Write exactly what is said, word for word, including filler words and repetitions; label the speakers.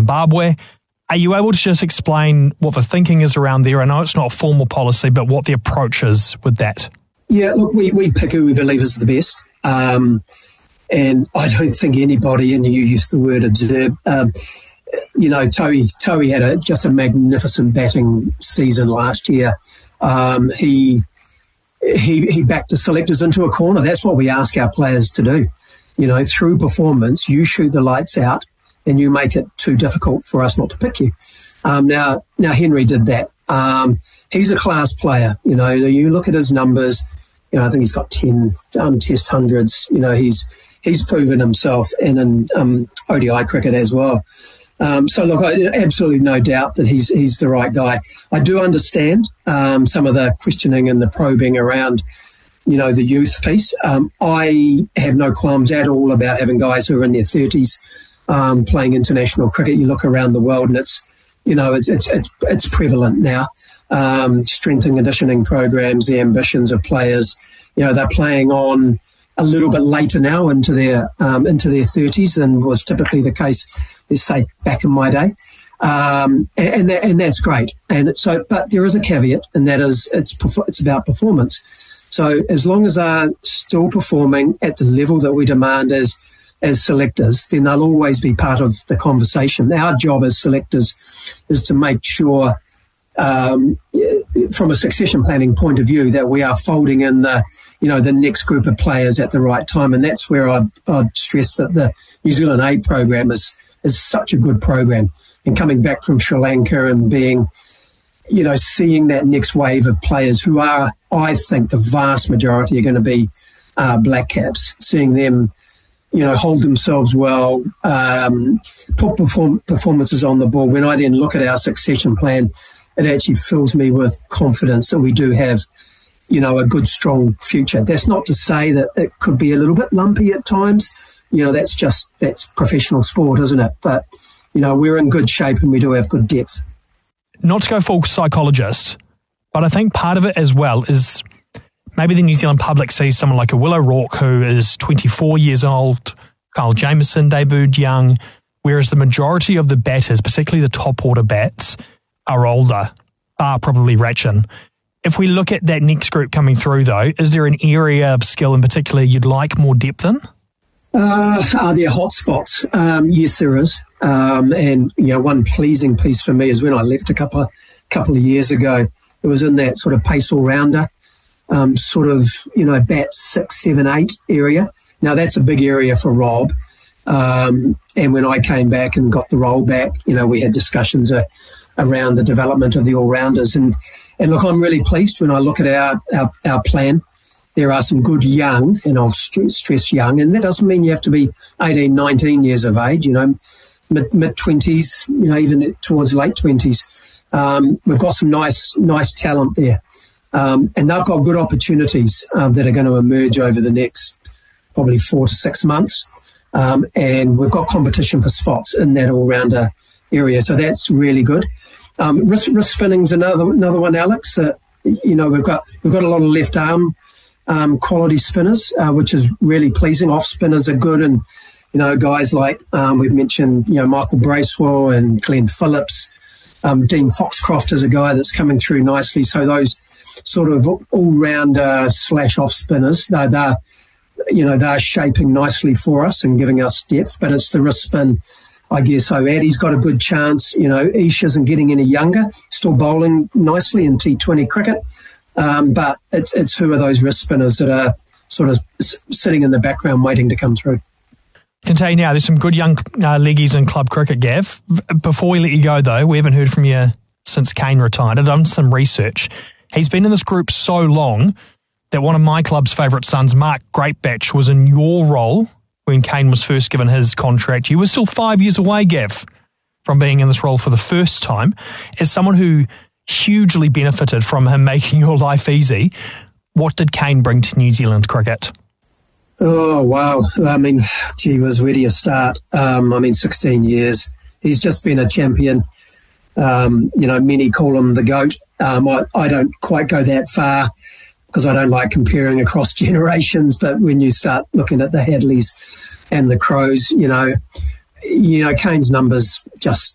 Speaker 1: Zimbabwe. Are you able to just explain what the thinking is around there? I know it's not a formal policy, but what the approach is with that.
Speaker 2: Yeah, look, we, we pick who we believe is the best. Um, and I don't think anybody, and you used the word observe, um, you know, Toei, Toei had a, just a magnificent batting season last year. Um, he, he, he backed the selectors into a corner. That's what we ask our players to do. You know, through performance, you shoot the lights out and you make it too difficult for us not to pick you. Um, now, now Henry did that. Um, he's a class player. You know, you look at his numbers. You know, I think he's got ten um, Test hundreds. You know, he's he's proven himself in, in um, O D I cricket as well. Um, so, look, I, absolutely no doubt that he's he's the right guy. I do understand um, some of the questioning and the probing around, you know, the youth piece. Um, I have no qualms at all about having guys who are in their thirties um, playing international cricket. You look around the world and it's, you know, it's it's it's, it's prevalent now. Um, strength and conditioning programs, the ambitions of players, you know, they're playing on a little bit later now into their um, into their thirties than was typically the case, let's say, back in my day. Um, and and, that, and that's great. And so, but there is a caveat, and that is it's it's about performance. So as long as they're still performing at the level that we demand as as selectors, then they'll always be part of the conversation. Our job as selectors is to make sure, um, from a succession planning point of view, that we are folding in the, you know, the next group of players at the right time. And that's where I'd, I'd stress that the New Zealand A program is is such a good program. And coming back from Sri Lanka and being, you know, seeing that next wave of players who are, I think the vast majority are going to be uh, black caps, seeing them, you know, hold themselves well, um, put perform- performances on the board. When I then look at our succession plan, it actually fills me with confidence that we do have, you know, a good, strong future. That's not to say that it could be a little bit lumpy at times. You know, that's just, that's professional sport, isn't it? But, you know, we're in good shape and we do have good depth.
Speaker 1: Not to go full psychologist, but I think part of it as well is maybe the New Zealand public sees someone like a Will O'Rourke who is twenty-four years old, Kyle Jamieson debuted young, whereas the majority of the batters, particularly the top order bats, are older, are probably Ratchin. If we look at that next group coming through though, is there an area of skill in particular you'd like more depth in?
Speaker 2: Uh, are there hot spots? Um, yes, there is. Um, and, you know, one pleasing piece for me is when I left a couple of, couple of years ago, it was in that sort of pace all-rounder, um, sort of, you know, bat six, seven, eight area. Now, that's a big area for Rob. Um, and when I came back and got the role back, you know, we had discussions uh, around the development of the all-rounders. And, and look, I'm really pleased when I look at our, our, our plan. There are some good young, and I'll stress, stress young, and that doesn't mean you have to be eighteen, nineteen years of age, you know, mid, mid-twenties, you know, even towards late twenties. Um, we've got some nice nice talent there. Um, and they've got good opportunities um, that are going to emerge over the next probably four to six months. Um, and we've got competition for spots in that all-rounder area, so that's really good. Um, wrist, wrist spinning's another another one, Alex. That, you know, we've got we've got a lot of left arm Um, quality spinners, uh, which is really pleasing. Off spinners are good, and you know, guys like um, we've mentioned, you know, Michael Bracewell and Glenn Phillips. Um, Dean Foxcroft is a guy that's coming through nicely. So those sort of all-rounder slash off spinners, they're, they're you know they're shaping nicely for us and giving us depth. But it's the wrist spin, I guess. So Addy's got a good chance. You know, Ish isn't getting any younger, still bowling nicely in T twenty cricket. Um, but it's, it's who are those wrist spinners that are sort of s- sitting in the background waiting to come through.
Speaker 1: I can tell you now, there's some good young uh, leggies in club cricket, Gav. Before we let you go, though, we haven't heard from you since Kane retired. I've done some research. He's been in this group so long that one of my club's favourite sons, Mark Greatbatch, was in your role when Kane was first given his contract. You were still five years away, Gav, from being in this role for the first time. As someone who hugely benefited from him making your life easy, what did Kane bring to New Zealand cricket?
Speaker 2: Oh, wow. I mean, gee, was where do you start? Um, I mean, sixteen years. He's just been a champion. Um, you know, many call him the GOAT. Um, I, I don't quite go that far because I don't like comparing across generations, but when you start looking at the Hadleys and the Crows, you know, you know, Kane's numbers just